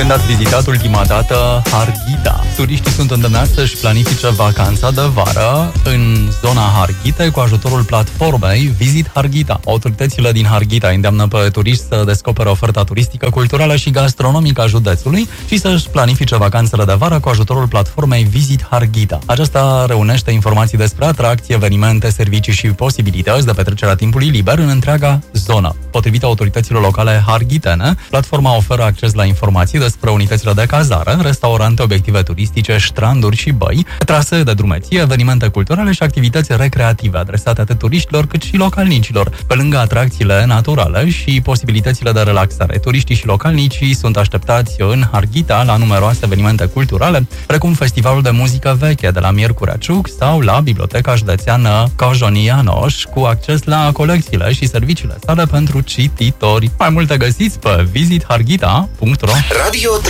Când ați vizitat ultima dată Harghita? Turiștii sunt îndemnați să-și planifice vacanța de vară în zona Harghitei cu ajutorul platformei Visit Harghita. Autoritățile din Harghita îndeamnă pe turiști să descopere oferta turistică, culturală și gastronomică a județului și să-și planifice vacanțele de vară cu ajutorul platformei Visit Harghita. Aceasta reunește informații despre atracții, evenimente, servicii și posibilități de petrecere a timpului liber în întreaga zonă. Potrivit autorităților locale harghitene, platforma oferă acces la informații despre unitățile de cazare, restaurante, obiective turistice, stranduri și băi, trasee de drumeție, evenimente culturale și activități recreative adresate atât turiștilor cât și localnicilor. Pe lângă atracțiile naturale și posibilitățile de relaxare, turiștii și localnicii sunt așteptați în Harghita la numeroase evenimente culturale, precum Festivalul de Muzică Veche de la Miercurea Ciuc sau la Biblioteca Județeană Cojoni Janoș, cu acces la colecțiile și serviciile sale pentru cititori. Mai multe găsiți pe visitharghita.ro. Radio